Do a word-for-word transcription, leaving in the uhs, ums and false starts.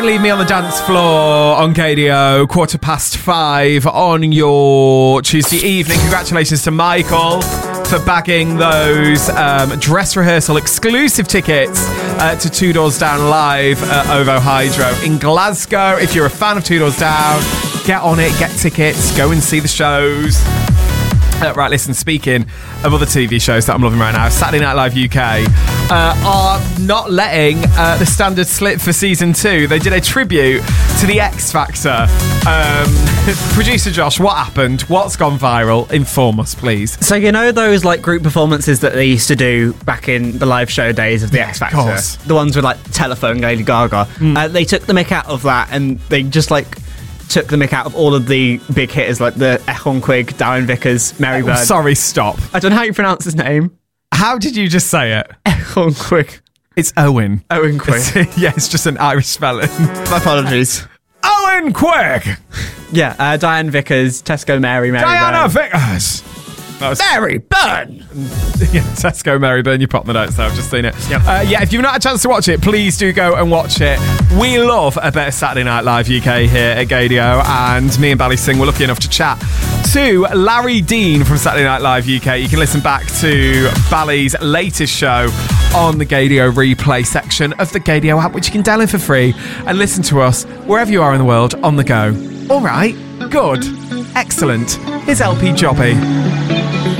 Leave me on the dance floor on K D O, quarter past five on your Tuesday evening. Congratulations to Michael for bagging those um, dress rehearsal exclusive tickets uh, to Two Doors Down live at OVO Hydro in Glasgow. If you're a fan of Two Doors Down, get on it, get tickets, go and see the shows. Uh, right, listen, speaking of other T V shows that I'm loving right now, Saturday Night Live U K uh, are not letting uh, the standard slip for season two. They did a tribute to the X Factor. Um, producer Josh, what happened? What's gone viral? Inform us, please. So you know those like group performances that they used to do back in the live show days of the X Factor? Of course. The ones with like Telephone, Lady Gaga. Mm. Uh, they took the mick out of that and they just like... took the mick out of all of the big hitters like the Echon Quigg, Darren Vickers, Mary Bird. Oh, sorry, stop. I don't know how you pronounce his name. How did you just say it? Echon Quigg. It's Owen. Owen Quigg. It's, yeah, it's just an Irish spelling. My apologies. Owen Quigg. Yeah, uh, Diane Vickers, Tesco Mary, Mary Diana Bird. Vickers. That was Mary Burn! Yeah, Tesco Mary Burn, you pop the notes there, I've just seen it. Yep. Uh, yeah, if you've not had a chance to watch it, please do go and watch it. We love a bit of Saturday Night Live U K here at Gadio, and me and Bally Singh were lucky enough to chat to Larry Dean from Saturday Night Live U K. You can listen back to Bally's latest show on the Gadio replay section of the Gadio app, which you can download for free and listen to us wherever you are in the world on the go. All right, good, excellent. Here's L P Jobby.